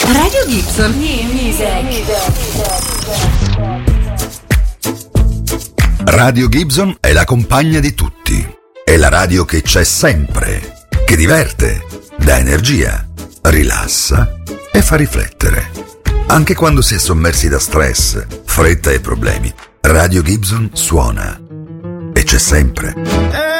Radio Gibson. Radio Gibson è la compagna di tutti. È la radio che c'è sempre, che diverte, dà energia, rilassa e fa riflettere. Anche quando si è sommersi da stress, fretta e problemi, Radio Gibson suona e c'è sempre.